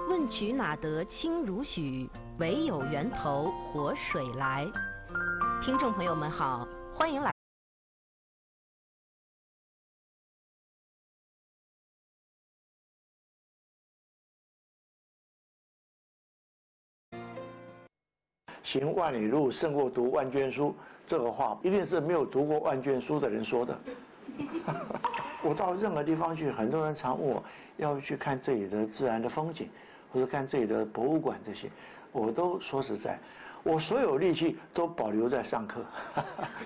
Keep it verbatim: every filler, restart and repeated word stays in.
问渠哪得清如许？唯有源头活水来。听众朋友们好，欢迎来。 行万里路，胜过读万卷书。这个话一定是没有读过万卷书的人说的。我到任何地方去，很多人常问我要去看这里的自然的风景，或者看这里的博物馆这些，我都说实在，我所有力气都保留在上课。